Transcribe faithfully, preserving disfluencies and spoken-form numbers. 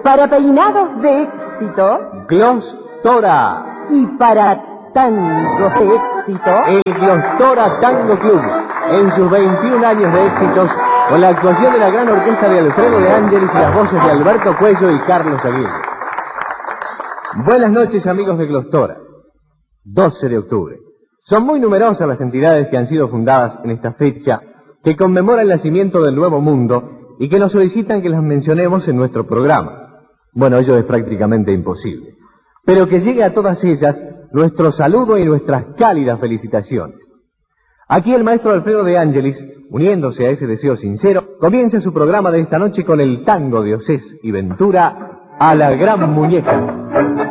Para peinados de éxito. Glostora. Y para tango de éxito. El Glostora Tango Club. En sus veintiún años de éxitos, con la actuación de la gran orquesta de Alfredo de Ángelis y las voces de Alberto Cuello y Carlos Aguirre. Buenas noches, amigos de Glostora. doce de octubre. Son muy numerosas las entidades que han sido fundadas en esta fecha, que conmemora el nacimiento del Nuevo Mundo y que nos solicitan que las mencionemos en nuestro programa. Bueno, ello es prácticamente imposible. Pero que llegue a todas ellas nuestro saludo y nuestras cálidas felicitaciones. Aquí el maestro Alfredo de Ángelis, uniéndose a ese deseo sincero, comienza su programa de esta noche con el tango de Osés y Ventura, A la Gran Muñeca.